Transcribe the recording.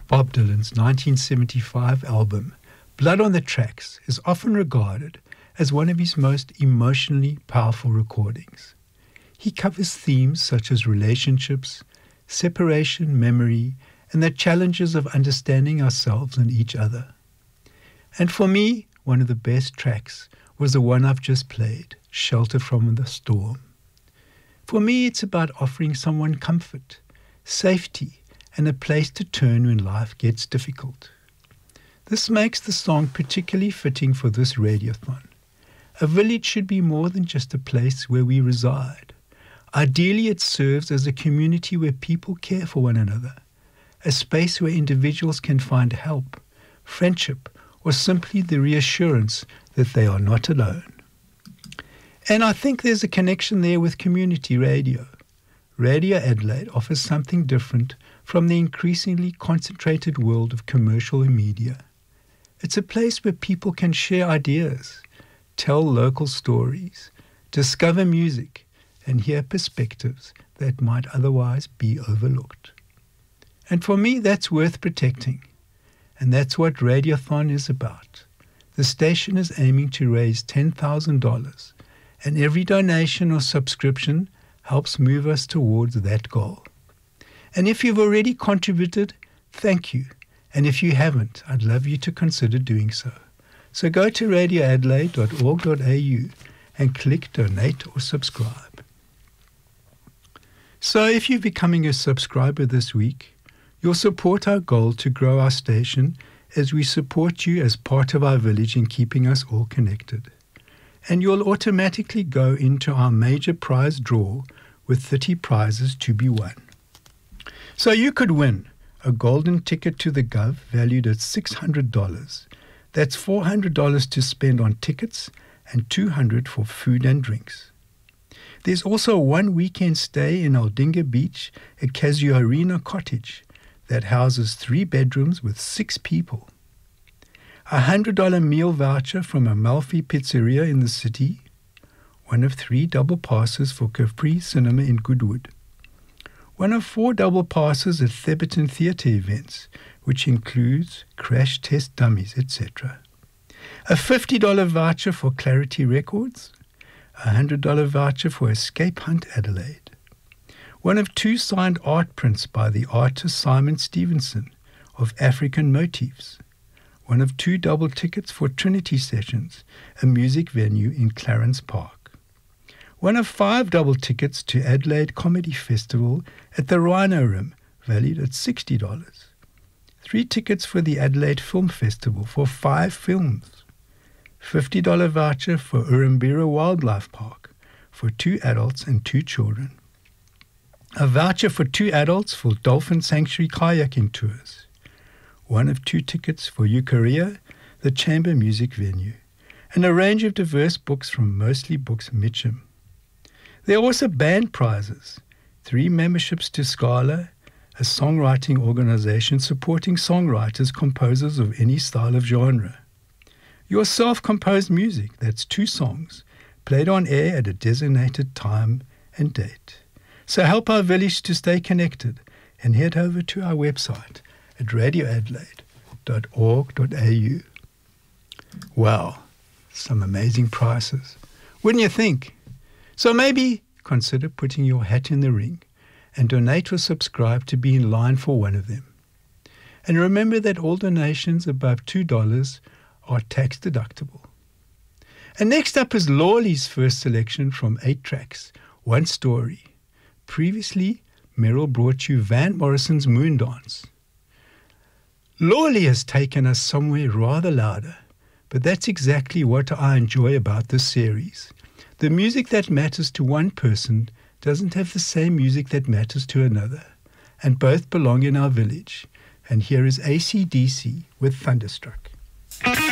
Bob Dylan's 1975 album, Blood on the Tracks, is often regarded as one of his most emotionally powerful recordings. He covers themes such as relationships, separation, memory, and the challenges of understanding ourselves and each other. And for me, one of the best tracks was the one I've just played, Shelter from the Storm. For me, it's about offering someone comfort, safety, and a place to turn when life gets difficult. This makes the song particularly fitting for this radiothon. A village should be more than just a place where we reside. Ideally, it serves as a community where people care for one another, a space where individuals can find help, friendship, or simply the reassurance that they are not alone. And I think there's a connection there with community radio. Radio Adelaide offers something different from the increasingly concentrated world of commercial media. It's a place where people can share ideas, tell local stories, discover music, and hear perspectives that might otherwise be overlooked. And for me, that's worth protecting. And that's what Radiothon is about. The station is aiming to raise $10,000, and every donation or subscription helps move us towards that goal. And if you've already contributed, thank you. And if you haven't, I'd love you to consider doing so. So go to radioadelaide.org.au and click Donate or Subscribe. So if you're becoming a subscriber this week, you'll support our goal to grow our station as we support you as part of our village in keeping us all connected. And you'll automatically go into our major prize draw with 30 prizes to be won. So you could win a golden ticket to the Gov valued at $600. That's $400 to spend on tickets and $200 for food and drinks. There's also one weekend stay in Aldinga Beach at Casuarina Cottage that houses 3 bedrooms with 6 people. A $100 meal voucher from Amalfi Pizzeria in the city. One of 3 double passes for Capri Cinema in Goodwood. One of 4 double passes at Theberton Theatre events, which includes crash test dummies, etc. A $50 voucher for Clarity Records. A $100 voucher for Escape Hunt Adelaide. One of 2 signed art prints by the artist Simon Stevenson of African motifs. One of 2 double tickets for Trinity Sessions, a music venue in Clarence Park. One of 5 double tickets to Adelaide Comedy Festival at the Rhino Room, valued at $60. 3 tickets for the Adelaide Film Festival for 5 films. $50 voucher for Urumbira Wildlife Park for 2 adults and 2 children. A voucher for 2 adults for Dolphin Sanctuary kayaking tours. One of 2 tickets for Eucharia, the chamber music venue, and a range of diverse books from Mostly Books Mitcham. There are also band prizes, 3 memberships to Scala, a songwriting organization supporting songwriters, composers of any style of genre. Your self-composed music, that's 2 songs, played on air at a designated time and date. So help our village to stay connected and head over to our website at radioadelaide.org.au. Wow, some amazing prices. Wouldn't you think? So maybe consider putting your hat in the ring and donate or subscribe to be in line for one of them. And remember that all donations above $2 are tax deductible. And next up is Lawley's first selection from 8 tracks, One Story. Previously, Meryl brought you Van Morrison's Moondance. Lawley has taken us somewhere rather louder, but that's exactly what I enjoy about this series. The music that matters to one person doesn't have the same music that matters to another, and both belong in our village. And here is AC/DC with Thunderstruck.